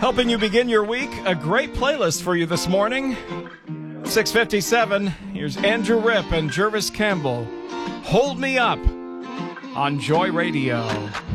Helping you begin your week, a great playlist for you this morning. 6:57, here's Andrew Ripp and Jervis Campbell. Hold Me Up on Joy Radio.